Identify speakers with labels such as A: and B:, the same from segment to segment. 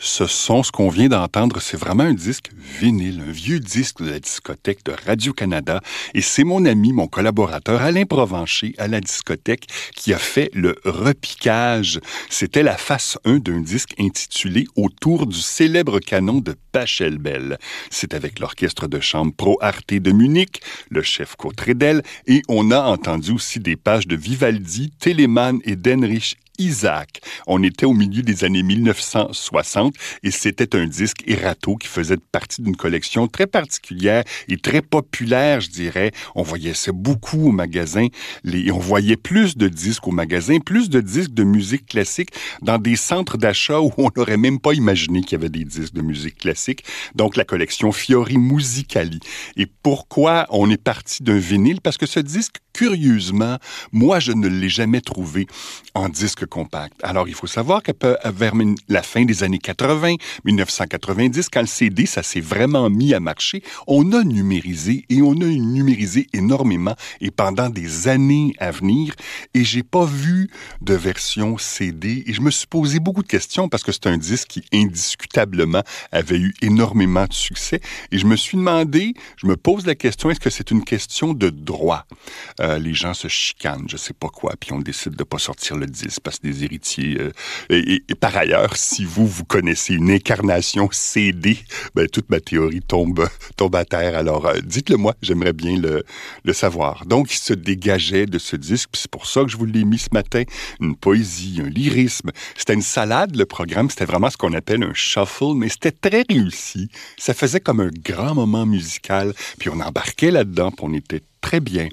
A: Ce qu'on vient d'entendre, c'est vraiment un disque vinyle, un vieux disque de la discothèque de Radio-Canada. Et c'est mon ami, mon collaborateur, Alain Provencher, à la discothèque, qui a fait le repiquage. C'était la face 1 d'un disque intitulé « Autour du célèbre canon de Pachelbel ». C'est avec l'orchestre de chambre Pro Arte de Munich, le chef Cottredel, et on a entendu aussi des pages de Vivaldi, Telemann et d'Heinrich Isaac. On était au milieu des années 1960 et c'était un disque Erato qui faisait partie d'une collection très particulière et très populaire, je dirais. On voyait ça beaucoup au magasin. On voyait plus de disques au magasin, plus de disques de musique classique dans des centres d'achat où on n'aurait même pas imaginé qu'il y avait des disques de musique classique. Donc, la collection Fiori Musicali. Et pourquoi on est parti d'un vinyle? Parce que ce disque, curieusement, moi, je ne l'ai jamais trouvé en disque compact. Alors, il faut savoir que vers la fin des années 80, 1990, quand le CD, ça s'est vraiment mis à marcher, on a numérisé et on a numérisé énormément et pendant des années à venir. Et j'ai pas vu de version CD et je me suis posé beaucoup de questions parce que c'est un disque qui, indiscutablement, avait eu énormément de succès. Et je me suis demandé, je me pose la question, est-ce que c'est une question de droit? Les gens se chicanent, je sais pas quoi, puis on décide de pas sortir le disque parce que des héritiers. Et par ailleurs, si vous connaissez une incarnation CD, ben, toute ma théorie tombe à terre. Alors, dites-le moi, j'aimerais bien le savoir. Donc, il se dégageait de ce disque, puis c'est pour ça que je vous l'ai mis ce matin, une poésie, un lyrisme. C'était une salade, le programme, c'était vraiment ce qu'on appelle un shuffle, mais c'était très réussi. Ça faisait comme un grand moment musical, puis on embarquait là-dedans, puis on était très bien.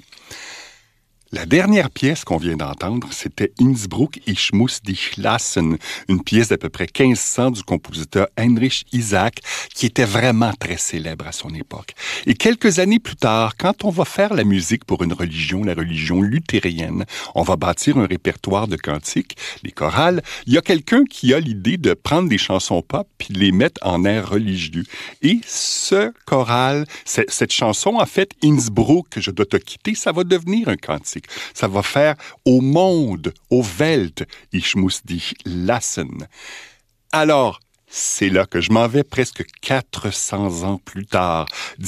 A: La dernière pièce qu'on vient d'entendre, c'était Innsbruck, ich muss dich lassen, une pièce d'à peu près 1500 du compositeur Heinrich Isaac, qui était vraiment très célèbre à son époque. Et quelques années plus tard, quand on va faire la musique pour une religion, la religion luthérienne, on va bâtir un répertoire de cantiques, les chorales, il y a quelqu'un qui a l'idée de prendre des chansons pop puis de les mettre en air religieux. Et ce choral, cette chanson, en fait, Innsbruck, je dois te quitter, ça va devenir un cantique. Ça va faire au monde, au Welt, ich muss dich lassen. Alors, c'est là que je m'en vais presque 400 ans plus tard.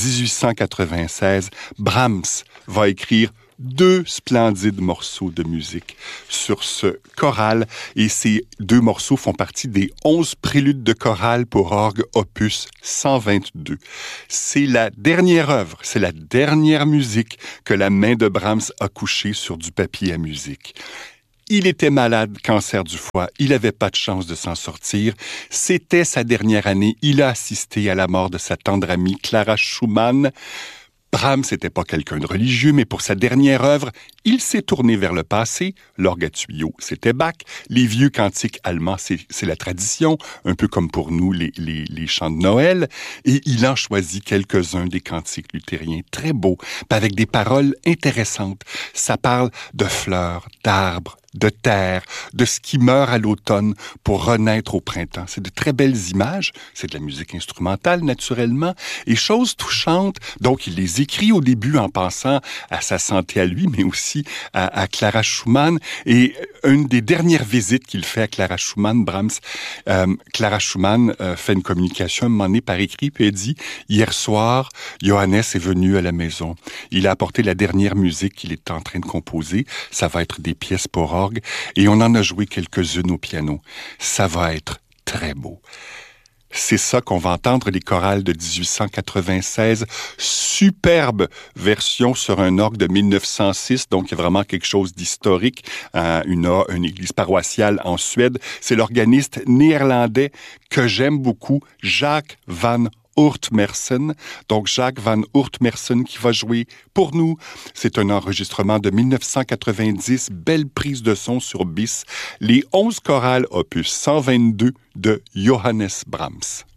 A: 1896, Brahms va écrire 2 splendides morceaux de musique sur ce choral. Et ces 2 morceaux font partie des 11 préludes de chorale pour orgue opus 122. C'est la dernière œuvre, c'est la dernière musique que la main de Brahms a couchée sur du papier à musique. Il était malade, cancer du foie, il n'avait pas de chance de s'en sortir. C'était sa dernière année, il a assisté à la mort de sa tendre amie Clara Schumann. Brahms n'était pas quelqu'un de religieux, mais pour sa dernière œuvre, il s'est tourné vers le passé. L'orgue à tuyau, c'était Bach. Les vieux cantiques allemands, c'est la tradition, un peu comme pour nous les chants de Noël. Et il en choisit quelques-uns des cantiques luthériens, très beaux, avec des paroles intéressantes. Ça parle de fleurs, d'arbres, de terre, de ce qui meurt à l'automne pour renaître au printemps. C'est de très belles images. C'est de la musique instrumentale, naturellement. Et chose touchante, donc il les écrit au début en pensant à sa santé à lui, mais aussi à Clara Schumann. Et une des dernières visites qu'il fait à Clara Schumann, Brahms, Clara Schumann fait une communication à un moment donné par écrit, puis elle dit « Hier soir, Johannes est venu à la maison. Il a apporté la dernière musique qu'il est en train de composer. Ça va être des pièces pour orgue. Et on en a joué quelques-unes au piano. Ça va être très beau. » C'est ça qu'on va entendre, les chorales de 1896. Superbe version sur un orgue de 1906. Donc, il y a vraiment quelque chose d'historique. Une église paroissiale en Suède. C'est l'organiste néerlandais que j'aime beaucoup, Jacques Van Oortmersen. Donc, Jacques Van Oortmersen qui va jouer pour nous. C'est un enregistrement de 1990, belle prise de son sur bis. Les 11 chorales opus 122 de Johannes Brahms.